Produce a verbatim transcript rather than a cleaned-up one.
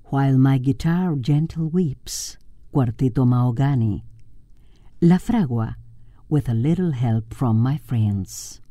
While my guitar gentle weeps, Cuarteto Mahogany. La Fragua, with a little help from my friends.